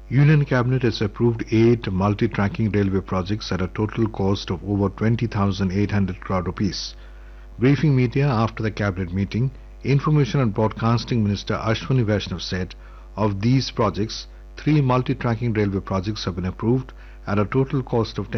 Union Cabinet has approved 8 multi-tracking railway projects at a total cost of over 20,800 crore rupees. Briefing media after the cabinet meeting, Information and Broadcasting Minister Ashwani Vaishnav said, of these projects, 3 multi-tracking railway projects have been approved at a total cost of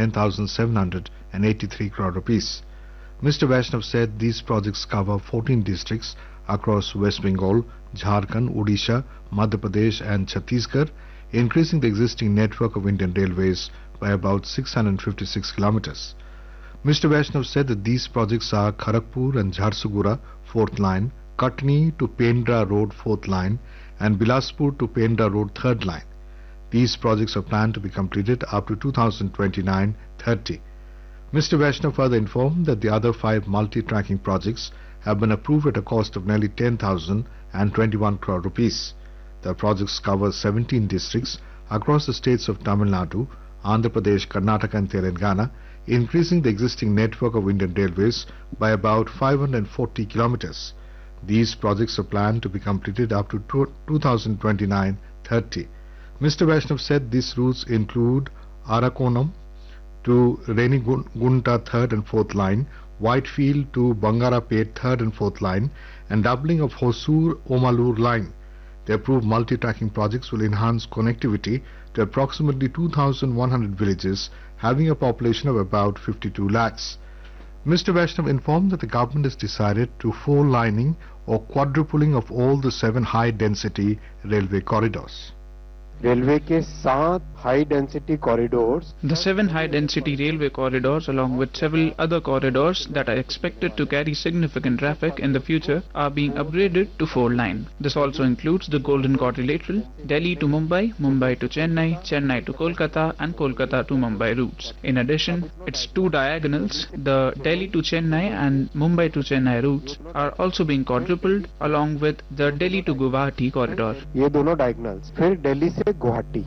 10,783 crore rupees. Mr. Vaishnav said these projects cover 14 districts across West Bengal, Jharkhand, Odisha, Madhya Pradesh and Chhattisgarh, increasing the existing network of Indian Railways by about 656 kilometers. Mr. Vaishnav said that these projects are Kharagpur and Jharsuguda 4th line, Katni to Pendra Road 4th line and Bilaspur to Pendra Road 3rd line. These projects are planned to be completed up to 2029-30. Mr. Vaishnav further informed that the other 5 multi-tracking projects have been approved at a cost of nearly 10,021 crore rupees. The projects cover 17 districts across the states of Tamil Nadu, Andhra Pradesh, Karnataka and Telangana, increasing the existing network of Indian Railways by about 540 kilometers. These projects are planned to be completed up to 2029-30. Mr. Vaishnav said these routes include Arakonam to Renigunta 3rd and 4th line, Whitefield to Bangarapet 3rd and 4th line, and doubling of Hosur-Omalur line. The approved multi-tracking projects will enhance connectivity to approximately 2,100 villages having a population of about 52 lakhs. Mr. Vaishnav informed that the government has decided to four-lining or quadrupling of all the 7 high-density railway corridors. Railway के 7 high density corridors. The 7 high-density railway corridors, along with several other corridors that are expected to carry significant traffic in the future, are being upgraded to 4-line. This also includes the Golden Quadrilateral, Delhi to Mumbai, Mumbai to Chennai, Chennai to Kolkata, and Kolkata to Mumbai routes. In addition, its 2 diagonals, the Delhi to Chennai and Mumbai to Chennai routes, are also being quadrupled, along with the Delhi to Guwahati corridor. ये दोनों diagonals. फिर दिल्ली से Guwahati.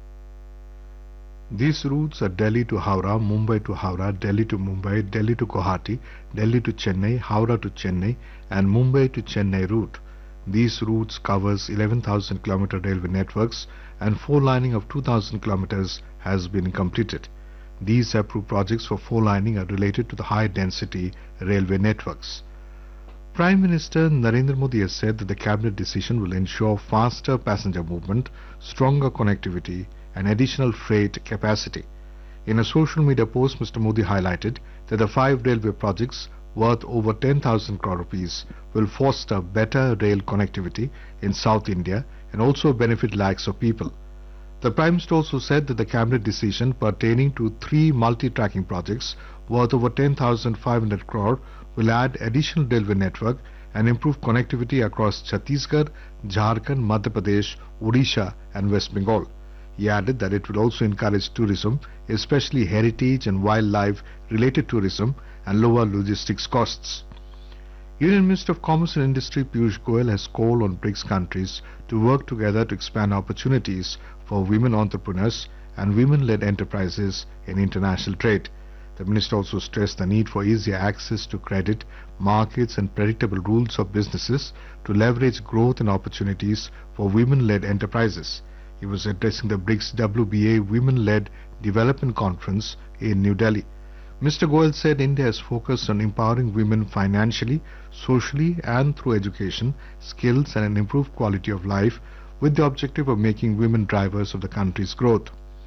These routes are Delhi to Howrah, Mumbai to Howrah, Delhi to Mumbai, Delhi to Guwahati, Delhi to Chennai, Howrah to Chennai and Mumbai to Chennai route. These routes covers 11,000 kilometer railway networks and 4-lining of 2,000 kilometers has been completed. These approved projects for 4-lining are related to the high-density railway networks. Prime Minister Narendra Modi has said that the cabinet decision will ensure faster passenger movement, stronger connectivity and additional freight capacity. In a social media post, Mr. Modi highlighted that the 5 railway projects worth over 10,000 crore rupees will foster better rail connectivity in South India and also benefit lakhs of people. The Prime Minister also said that the cabinet decision pertaining to 3 multi-tracking projects worth over 10,500 crore will add additional railway network and improve connectivity across Chhattisgarh, Jharkhand, Madhya Pradesh, Odisha and West Bengal. He added that it will also encourage tourism, especially heritage and wildlife related tourism and lower logistics costs. Union Minister of Commerce and Industry Piyush Goyal has called on BRICS countries to work together to expand opportunities for women entrepreneurs and women-led enterprises in international trade. The minister also stressed the need for easier access to credit, markets and predictable rules of businesses to leverage growth and opportunities for women-led enterprises. He was addressing the BRICS WBA Women-Led Development Conference in New Delhi. Mr. Goyal said India has focused on empowering women financially, socially and through education, skills and an improved quality of life with the objective of making women drivers of the country's growth.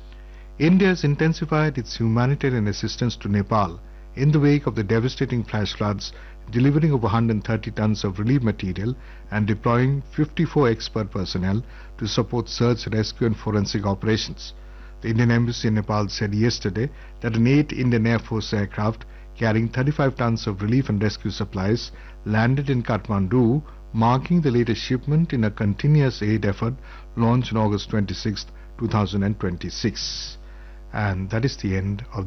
India has intensified its humanitarian assistance to Nepal in the wake of the devastating flash floods, delivering over 130 tons of relief material and deploying 54 expert personnel to support search, rescue and forensic operations. The Indian Embassy in Nepal said yesterday that an 8 Indian Air Force aircraft carrying 35 tons of relief and rescue supplies landed in Kathmandu, marking the latest shipment in a continuous aid effort launched on August 26, 2026. And that is the end of